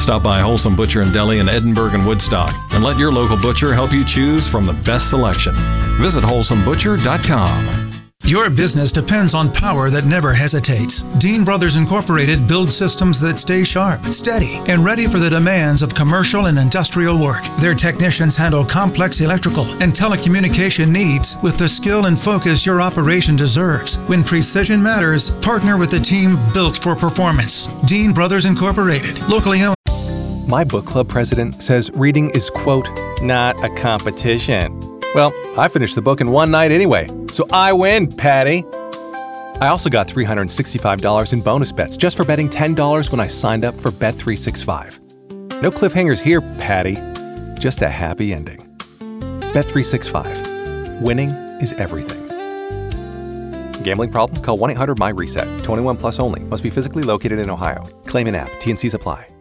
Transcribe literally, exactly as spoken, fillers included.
Stop by Wholesome Butcher and Deli in Edinburgh and Woodstock and let your local butcher help you choose from the best selection. Visit wholesome butcher dot com. Your business depends on power that never hesitates. Dean Brothers Incorporated builds systems that stay sharp, steady, and ready for the demands of commercial and industrial work. Their technicians handle complex electrical and telecommunication needs with the skill and focus your operation deserves. When precision matters, partner with a team built for performance. Dean Brothers Incorporated, locally owned. My book club president says reading is, quote, not a competition. Well, I finished the book in one night anyway, so I win, Patty. I also got three hundred sixty-five dollars in bonus bets just for betting ten dollars when I signed up for Bet three sixty-five. No cliffhangers here, Patty. Just a happy ending. Bet three sixty-five. Winning is everything. Gambling problem? Call one eight hundred M Y RESET. twenty-one plus only. Must be physically located in Ohio. Claim in app. T and Cs apply.